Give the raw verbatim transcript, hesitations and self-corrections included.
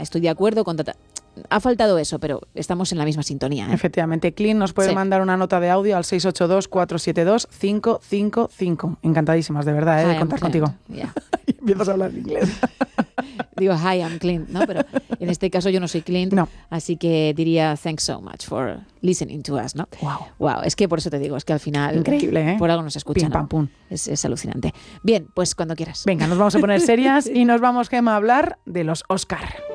estoy de acuerdo con... Tata. Ha faltado eso, pero estamos en la misma sintonía, ¿eh? Efectivamente. Clint nos puede sí. mandar una nota de audio al seis ocho dos, cuatro siete dos, cinco cinco cinco. Encantadísimas, de verdad, ¿eh? de Hi, contar contigo. Yeah. Y empiezas a hablar en inglés. Digo, hi, I'm Clint, ¿no? Pero en este caso yo no soy Clint, no. así que diría thanks so much for listening to us, ¿no? Wow. Wow, es que por eso te digo, es que al final... Increíble, ¿eh? Por algo nos escuchan, Pim, pam, ¿no? pum. Es, es alucinante. Bien, pues cuando quieras. Venga, nos vamos a poner serias y nos vamos, Gemma, a hablar de los Oscar.